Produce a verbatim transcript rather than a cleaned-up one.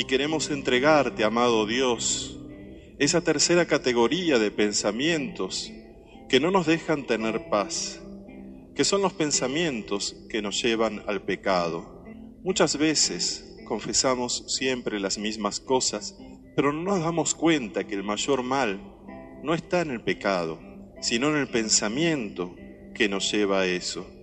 Y queremos entregarte, amado Dios, esa tercera categoría de pensamientos que no nos dejan tener paz, que son los pensamientos que nos llevan al pecado. Muchas veces confesamos siempre las mismas cosas, pero no nos damos cuenta que el mayor mal no está en el pecado, sino en el pensamiento que nos lleva a eso.